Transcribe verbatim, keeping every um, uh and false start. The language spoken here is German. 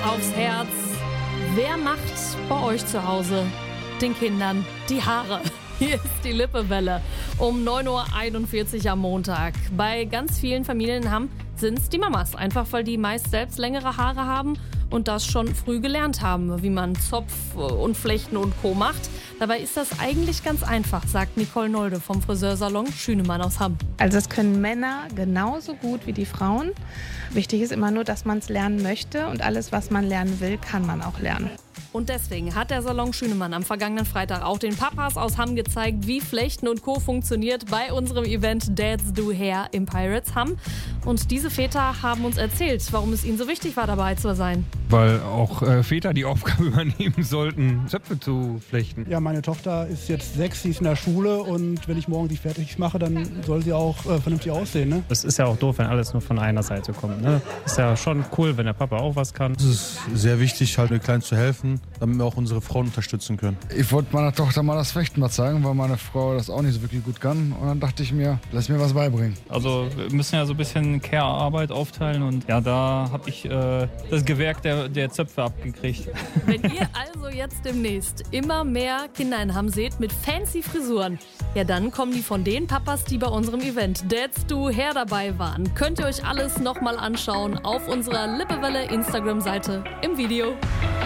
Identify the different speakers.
Speaker 1: aufs Herz. Wer macht bei euch zu Hause den Kindern die Haare? Hier ist die Lippewelle um neun Uhr einundvierzig am Montag. Bei ganz vielen Familien sind es die Mamas, einfach weil die meist selbst längere Haare haben und das schon früh gelernt haben, wie man Zopf und Flechten und Co. macht. Dabei ist das eigentlich ganz einfach, sagt Nicole Nolde vom Friseursalon Schünemann aus Hamm.
Speaker 2: Also das können Männer genauso gut wie die Frauen. Wichtig ist immer nur, dass man es lernen möchte und alles, was man lernen will, kann man auch lernen.
Speaker 1: Und deswegen hat der Salon Schünemann am vergangenen Freitag auch den Papas aus Hamm gezeigt, wie Flechten und Co. funktioniert bei unserem Event Dads Do Hair im Pirates Hamm. Und diese Väter haben uns erzählt, warum es ihnen so wichtig war, dabei zu sein.
Speaker 3: Weil auch äh, Väter die Aufgabe übernehmen sollten, Zöpfe zu flechten.
Speaker 4: Ja, meine Tochter ist jetzt sechs, sie ist in der Schule und wenn ich morgen sie fertig mache, dann soll sie auch äh, vernünftig aussehen. Ne?
Speaker 5: Es ist ja auch doof, wenn alles nur von einer Seite kommt. Ne? Ist ja schon cool, wenn der Papa auch was kann.
Speaker 6: Es ist sehr wichtig, halt den Kleinen zu helfen, damit wir auch unsere Frauen unterstützen können.
Speaker 7: Ich wollte meiner Tochter mal das Fechten mal zeigen, weil meine Frau das auch nicht so wirklich gut kann. Und dann dachte ich mir, lass mir was beibringen.
Speaker 5: Also wir müssen ja so ein bisschen Care-Arbeit aufteilen und ja, da habe ich äh, das Gewerk der, der Zöpfe abgekriegt.
Speaker 1: Wenn ihr also jetzt demnächst immer mehr Kinder in Hamm seht mit fancy Frisuren, ja dann kommen die von den Papas, die bei unserem Event Dads Do Hair dabei waren. Könnt ihr euch alles nochmal anschauen auf unserer Lippewelle Instagram-Seite im Video.